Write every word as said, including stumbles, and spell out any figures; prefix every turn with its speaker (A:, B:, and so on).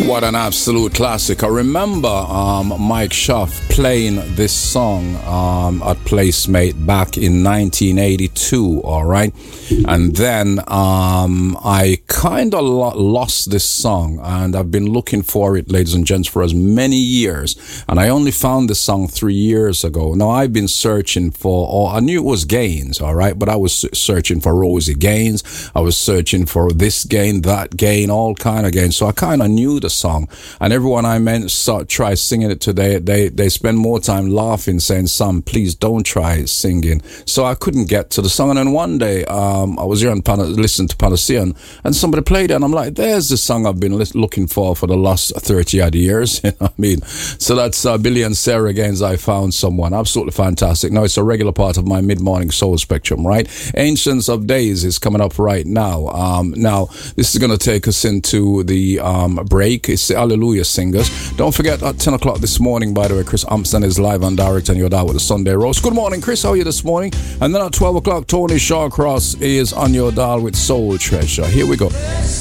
A: What an absolute classic. I remember um, Mike Schaff playing this song um, at Placemate back in nineteen eighty-two, all right? And then um, I kind of lo- lost this song, and I've been looking for it, ladies and gents, for as many years. And I only found this song three years ago. Now, I've been searching for, or I knew it was Gaines, all right? But I was searching for Rosie Gaines. I was searching for this Gain, that Gain, all kind of Gains. So I kind of knew the song, and everyone I meant saw, try singing it today, they they spend more time laughing, saying, "Sam, please don't try singing." So I couldn't get to the song. And then one day um I was here and Pan- listening to Panacea, and somebody played it, and I'm like, there's the song I've been li- looking for for the last thirty odd years. You know what I mean? So that's uh, Billy and Sarah Gaines. I found someone absolutely fantastic. Now it's a regular part of my mid-morning soul spectrum, right? Ancients of Days is coming up right now. Um now this is going to take us into the um break. It's the Hallelujah Singers. Don't forget, at ten o'clock this morning, by the way, Chris Ampson is live and direct on your dial with the Sunday Roast. Good morning, Chris. How are you this morning? And then at twelve o'clock, Tony Shawcross is on your dial with Soul Treasure. Here we go.